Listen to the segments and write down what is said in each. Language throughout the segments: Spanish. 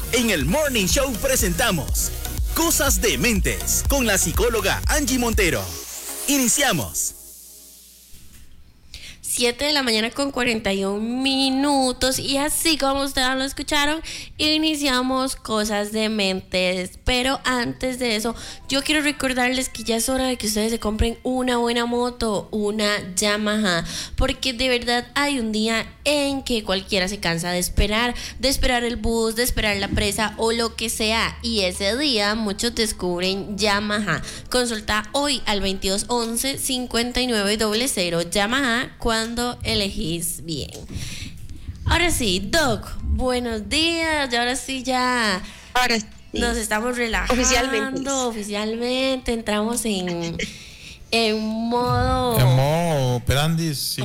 En el Morning Show presentamos Cosas de Mentes con la psicóloga Angie Montero. Iniciamos. 7 de la mañana con 41 minutos y así como ustedes lo escucharon, iniciamos Cosas de Mentes. Pero antes de eso, yo quiero recordarles que ya es hora de que ustedes se compren una buena moto, una Yamaha, porque de verdad hay un día en que cualquiera se cansa de esperar el bus, de esperar la presa o lo que sea, y ese día muchos descubren Yamaha. Consulta hoy al 2211-5900 Yamaha cuando elegís bien. Ahora sí, Doc, buenos días. Y ahora sí Ahora sí. Nos estamos relajando. Oficialmente entramos en modo operandis.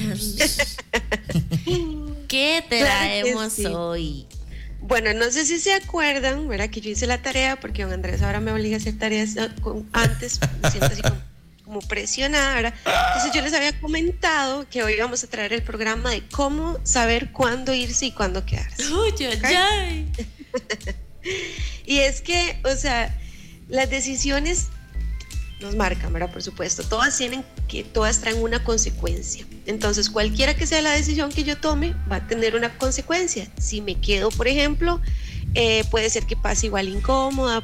¿Qué traemos hoy? Bueno, no sé si se acuerdan, ¿verdad? Que yo hice la tarea porque don Andrés ahora me obliga a hacer tareas antes, me siento así como presionada, ¿verdad? Entonces yo les había comentado que hoy vamos a traer el programa de cómo saber cuándo irse y cuándo quedarse. ¿Okay? Y es que, o sea, las decisiones nos marcan, ¿verdad? Por supuesto, todas traen una consecuencia. Entonces, cualquiera que sea la decisión que yo tome, va a tener una consecuencia. Si me quedo, por ejemplo, puede ser que pase igual incómoda,